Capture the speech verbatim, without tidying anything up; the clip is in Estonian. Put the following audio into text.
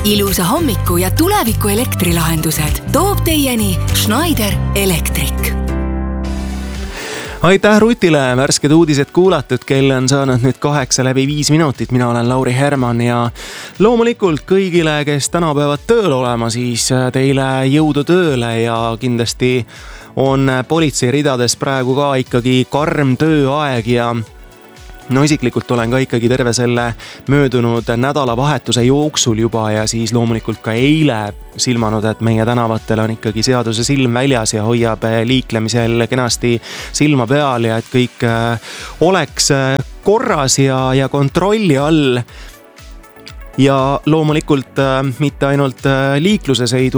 ilusa hommiku ja tuleviku elektrilahendused toob teieni Schneider Electric. Aitäh Rutile, värsked uudised kuulatud, kell on saanud nüüd kaheksa läbi viis minutit, mina olen Lauri Herman ja loomulikult kõigile, kes täna peavad tööl olema, siis teile jõudu tööle ja kindlasti on politsei ridades praegu ka ikkagi karm tööaeg ja no isiklikult olen ka ikkagi terve selle möödunud nädalavahetuse jooksul juba ja siis loomulikult ka eile silmanud, et meie tänavatel on ikkagi seaduse silm väljas ja hoiab liiklemisel kenasti silma peal ja et kõik oleks korras ja, ja kontrolli all. Ja loomulikult mitte ainult liikluses ei